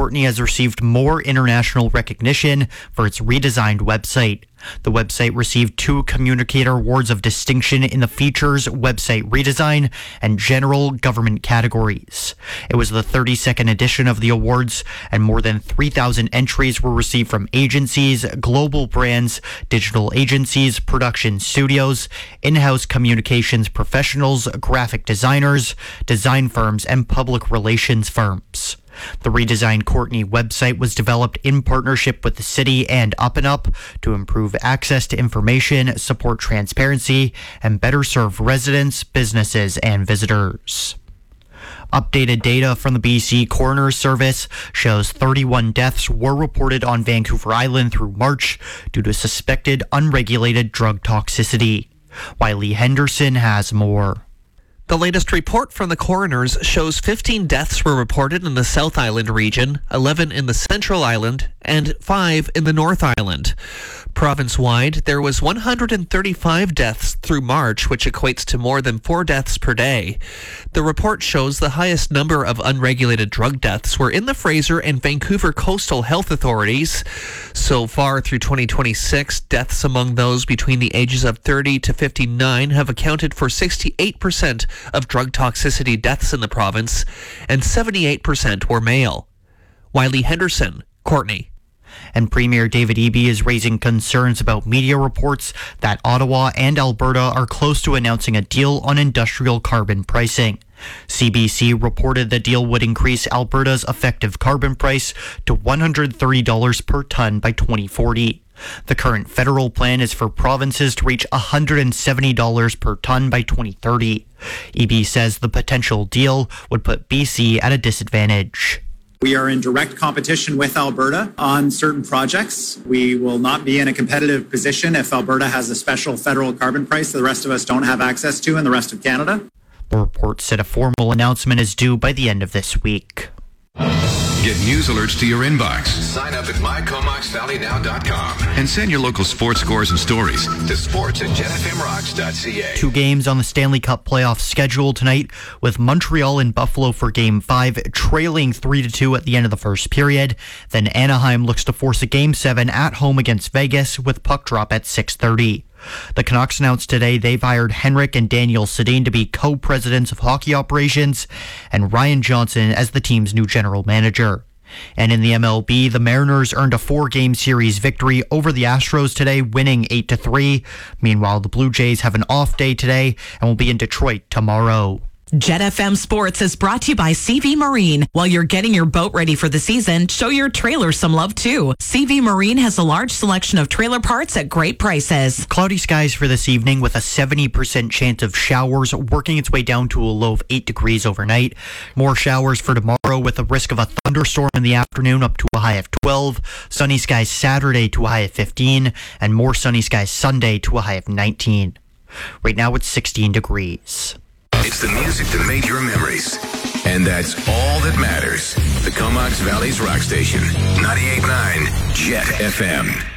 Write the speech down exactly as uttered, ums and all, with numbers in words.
Courtenay has received more international recognition for its redesigned website. The website received two Communicator Awards of Distinction in the Features, Website Redesign, and General Government categories. It was the thirty-second edition of the awards, and more than three thousand entries were received from agencies, global brands, digital agencies, production studios, in-house communications professionals, graphic designers, design firms, and public relations firms. The redesigned Courtenay website was developed in partnership with the city and Up and Up to improve access to information, support transparency, and better serve residents, businesses, and visitors. Updated data from the B C Coroner's Service shows thirty-one deaths were reported on Vancouver Island through March due to suspected unregulated drug toxicity. Wiley Henderson has more. The latest report from the coroners shows fifteen deaths were reported in the South Island region, eleven in the Central Island, and five in the North Island. Province-wide, there was one hundred thirty-five deaths through March, which equates to more than four deaths per day. The report shows the highest number of unregulated drug deaths were in the Fraser and Vancouver coastal health authorities. So far through twenty twenty-six, deaths among those between the ages of thirty to fifty-nine have accounted for sixty-eight percent of drug toxicity deaths in the province, and seventy-eight percent were male. Wiley Henderson, Courtenay. And Premier David Eby is raising concerns about media reports that Ottawa and Alberta are close to announcing a deal on industrial carbon pricing. C B C reported the deal would increase Alberta's effective carbon price to one hundred thirty dollars per tonne by twenty forty. The current federal plan is for provinces to reach one hundred seventy dollars per tonne by twenty thirty. Eby says the potential deal would put B C at a disadvantage. We are in direct competition with Alberta on certain projects. We will not be in a competitive position if Alberta has a special federal carbon price that the rest of us don't have access to in the rest of Canada. The report said a formal announcement is due by the end of this week. Get news alerts to your inbox. Sign up at my comox valley now dot com and send your local sports scores and stories to sports at gen f m rocks dot c a. Two games on the Stanley Cup playoff schedule tonight, with Montreal and Buffalo for Game five, trailing three to two at the end of the first period. Then Anaheim looks to force a Game seven at home against Vegas with puck drop at six thirty. The Canucks announced today they've hired Henrik and Daniel Sedin to be co-presidents of hockey operations and Ryan Johnson as the team's new general manager. And in the M L B, the Mariners earned a four-game series victory over the Astros today, winning eight to three. Meanwhile, the Blue Jays have an off day today and will be in Detroit tomorrow. Jet F M Sports is brought to you by C V Marine. While you're getting your boat ready for the season, show your trailer some love too. C V Marine has a large selection of trailer parts at great prices. Cloudy skies for this evening with a seventy percent chance of showers, working its way down to a low of eight degrees overnight. More showers for tomorrow with a risk of a thunderstorm in the afternoon up to a high of twelve. Sunny skies Saturday to a high of fifteen. And more sunny skies Sunday to a high of nineteen. Right now it's sixteen degrees. It's the music that made your memories. And that's all that matters. The Comox Valley's Rock Station. ninety-eight point nine Jet F M.